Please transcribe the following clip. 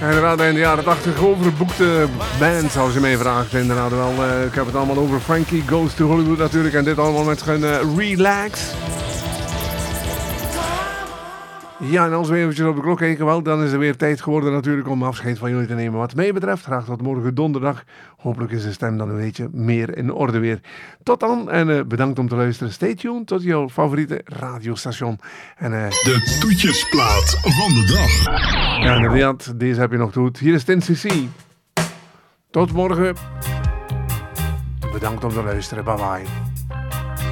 Inderdaad, in de jaren 80 overboekte band, als je mij vraagt. Inderdaad wel. Ik heb het allemaal over Frankie Goes to Hollywood natuurlijk. En dit allemaal met zijn Relax. Ja, en als we eventjes op de klok kijken, wel, dan is er weer tijd geworden natuurlijk om afscheid van jullie te nemen. Wat mij betreft, graag tot morgen donderdag. Hopelijk is de stem dan een beetje meer in orde weer. Tot dan en bedankt om te luisteren. Stay tuned tot jouw favoriete radiostation. En, de toetjesplaat van de dag. Ja, inderdaad, deze heb je nog te goed. Hier is Tin CC. Tot morgen. Bedankt om te luisteren. Bye bye.